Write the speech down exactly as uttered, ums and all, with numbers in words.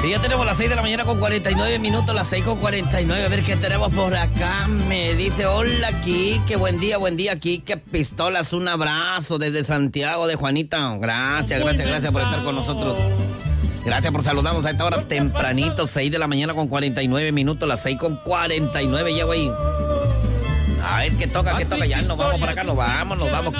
Y ya tenemos las seis de la mañana con cuarenta y nueve minutos, las seis con cuarenta y nueve. A ver qué tenemos por acá. Me dice, hola, Quique, buen día, buen día, Quique Pistolas. Un abrazo desde Santiago de Juanita. Gracias, gracias, gracias por estar con nosotros. Gracias por saludarnos a esta hora tempranito, seis de la mañana con cuarenta y nueve minutos, las seis con cuarenta y nueve, ya, güey. A ver qué toca, qué toca. Ya nos vamos para acá, nos vamos, nos vamos.